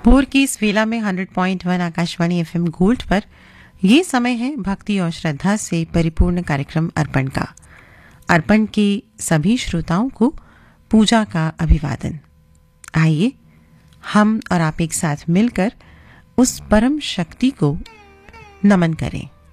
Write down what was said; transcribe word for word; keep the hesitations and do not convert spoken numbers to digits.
भोर की इस वेला में hundred point one Akashvani FM gold पर ये समय है भक्ति और श्रद्धा से परिपूर्ण कार्यक्रम अर्पण का। अर्पण के सभी श्रोताओं को पूजा का अभिवादन। आइए हम और आप एक साथ मिलकर उस परम शक्ति को नमन करें।